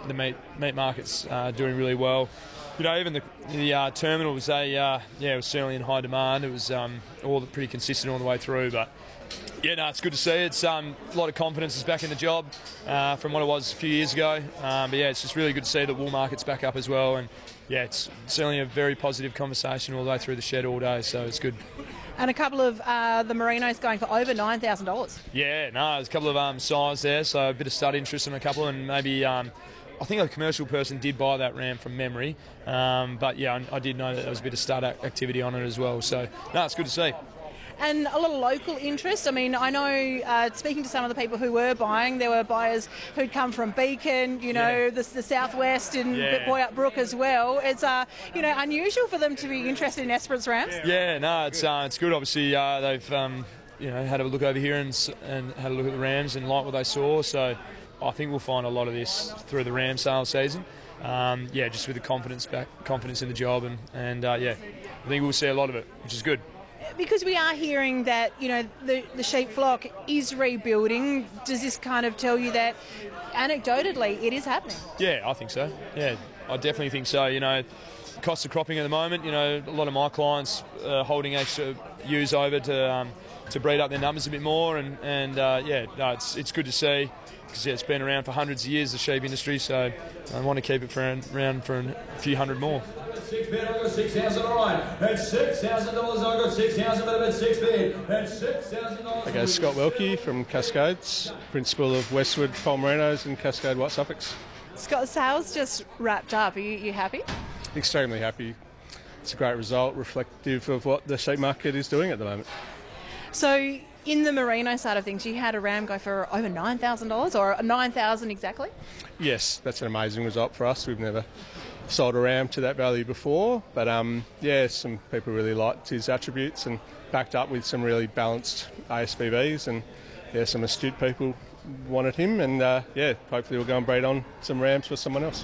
the meat market's doing really well. You know, even the terminals, it was certainly in high demand. It was all pretty consistent all the way through, but yeah, no, it's good to see. It's a lot of confidence is back in the job from what it was a few years ago. But yeah, it's just really good to see the wool market's back up as well. And yeah, it's certainly a very positive conversation all the way through the shed all day, so it's good. And a couple of the merinos going for over $9,000. Yeah, no, there's a couple of size there, so a bit of stud interest in a couple, and maybe I think a commercial person did buy that ram from memory. But yeah, I did know that there was a bit of stud activity on it as well. So no, it's good to see. And a lot of local interest. I mean, I know, speaking to some of the people who were buying, there were buyers who'd come from Beacon, the southwest, and Boyup Brook as well. It's unusual for them to be interested in Esperance rams. Yeah, no, it's good. Obviously, they've had a look over here and had a look at the rams and liked what they saw. So I think we'll find a lot of this through the ram sale season. Just with the confidence in the job, and I think we'll see a lot of it, which is good. Because we are hearing that, the sheep flock is rebuilding, does this kind of tell you that, anecdotally, it is happening? Yeah, I think so. Yeah, I definitely think so. Cost of cropping at the moment, a lot of my clients are holding extra ewes over to breed up their numbers a bit more, it's good to see, because it's been around for hundreds of years, the sheep industry, so I want to keep it around for a few hundred more. 6 bid, I got 6,000, all right. That's $6,000, I got 6,000, but about 6 bid. That's $6,000. Okay, Scott Welke from Cascades, principal of Westwood Poll Merinos in Cascade White Suffolks. Scott, sales just wrapped up. Are you happy? Extremely happy. It's a great result, reflective of what the sheep market is doing at the moment. So, in the merino side of things, you had a ram go for over $9,000, or $9,000 exactly? Yes, that's an amazing result for us. We've never sold a ram to that value before, but some people really liked his attributes and backed up with some really balanced ASBBs, and some astute people wanted him, and hopefully we'll go and breed on some rams for someone else.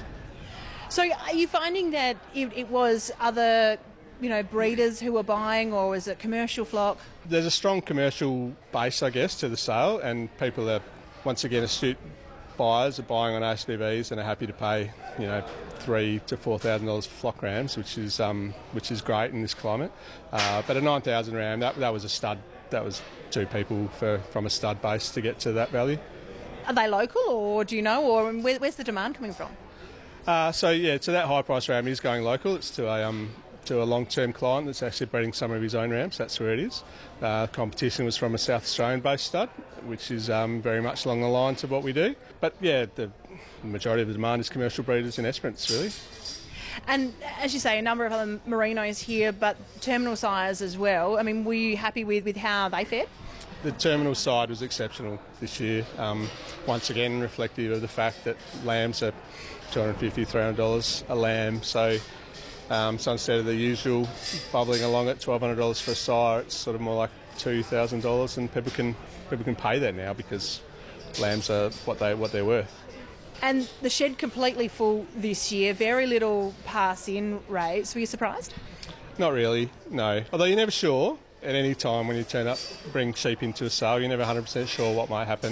So are you finding that it was other breeders who were buying, or was it commercial flock? There's a strong commercial base, I guess, to the sale, and people are, once again, astute buyers are buying on ASBBs and are happy to pay, $3,000 to $4,000 for flock rams, which is great in this climate. But a 9,000 ram, that was a stud. That was two people from a stud base to get to that value. Are they local, or do you know, or where's the demand coming from? So that high price ram is going local. It's to a long-term client that's actually breeding some of his own rams. That's where it is. Competition was from a South Australian-based stud, which is very much along the lines of what we do. But the majority of the demand is commercial breeders in Esperance, really. And as you say, a number of other merinos here, but terminal sires as well. I mean, were you happy with how they fared? The terminal side was exceptional this year. Once again, reflective of the fact that lambs are $250, $300 a lamb. So instead of the usual bubbling along at $1,200 for a sire, it's sort of more like $2,000, and people can pay that now because lambs are what they're worth. And the shed completely full this year, very little pass-in rates. Were you surprised? Not really, no. Although you're never sure at any time when you turn up, bring sheep into a sale, you're never 100% sure what might happen.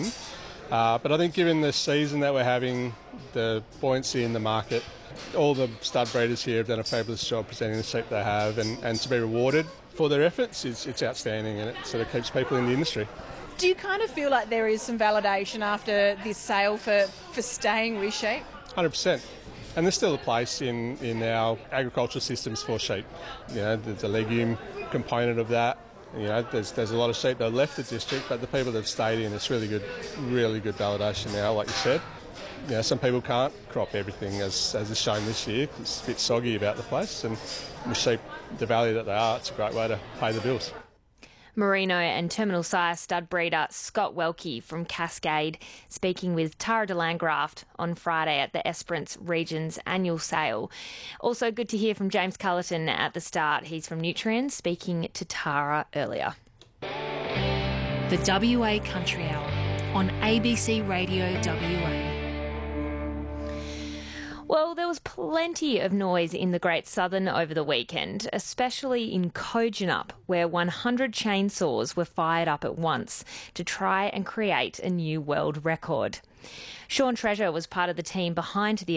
But I think given the season that we're having, the buoyancy in the market, all the stud breeders here have done a fabulous job presenting the sheep they have, and to be rewarded for their efforts, it's outstanding, and it sort of keeps people in the industry. Do you kind of feel like there is some validation after this sale for staying with sheep? 100%. And there's still a place in our agricultural systems for sheep. There's a legume component of that. There's a lot of sheep that have left the district, but the people that have stayed in, it's really good validation now, like you said. Some people can't crop everything as is shown this year. It's a bit soggy about the place, and with sheep, the value that they are, it's a great way to pay the bills. Merino and terminal sire stud breeder Scott Welke from Cascade speaking with Tara de Landgraft on Friday at the Esperance Region's annual sale. Also good to hear from James Cullerton at the start. He's from Nutrien, speaking to Tara earlier. The WA Country Hour on ABC Radio WA. Well, there was plenty of noise in the Great Southern over the weekend, especially in Kojonup, where 100 chainsaws were fired up at once to try and create a new world record. Sean Treasure was part of the team behind the